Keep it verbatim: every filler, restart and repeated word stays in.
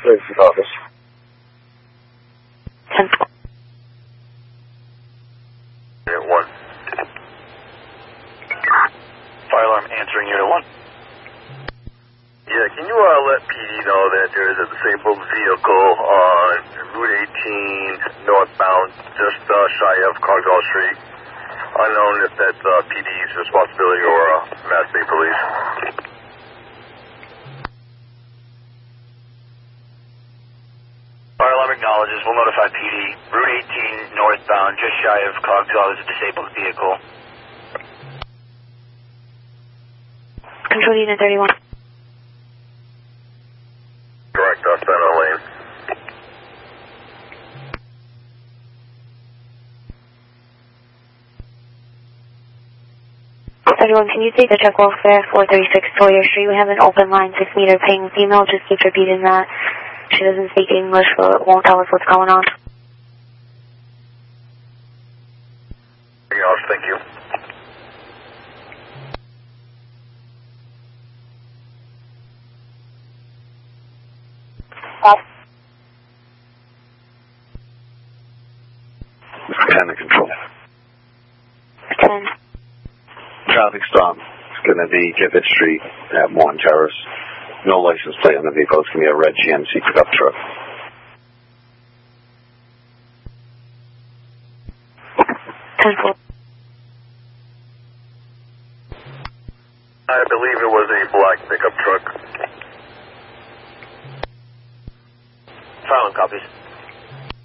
Services office. ten four. Unit one. Fire alarm answering Unit one. Yeah, can you uh, let P D know that there is a disabled vehicle on Route eighteen northbound, just uh, shy of Cogswell Street? Unknown if that's uh, P D's responsibility or uh, Mass State Police. Fire alarm acknowledges. We'll notify P D. Route eighteen northbound, just shy of Cogswell, is a disabled vehicle. Control Unit thirty-one. Correct, uh, center lane. thirty-one, can you take the check welfare four thirty-six Sawyer Street? We have an open line, six meter ping female. Just keep repeating that. She doesn't speak English, so it won't tell us what's going on. Anything else? Thank you. Stop. Lieutenant Control. ten. Traffic stop. It's going to be Gibbet Street at Morton Terrace. No license plate on the vehicle. It's going to be a red G M C pickup truck. ten four. I believe it was a black pickup truck. Silent copies.